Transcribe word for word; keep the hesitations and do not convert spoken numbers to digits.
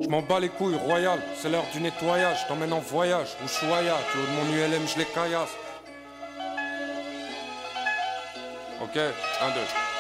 Je m'en bats les couilles, royal, c'est l'heure du nettoyage. Je t'emmène en voyage, Ushuaïa, tu veux de mon U L M, je les caillasse. Ok, un, deux.